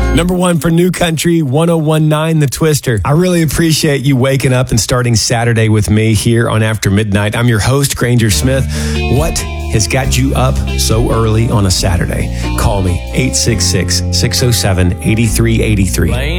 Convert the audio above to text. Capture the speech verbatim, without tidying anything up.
Number one for New Country, one oh one point nine The Twister. I really appreciate you waking up and starting Saturday with me here on After Midnight. I'm your host, Granger Smith. What has got you up so early on a Saturday? Call me, eight six six, six oh seven, eight three eight three.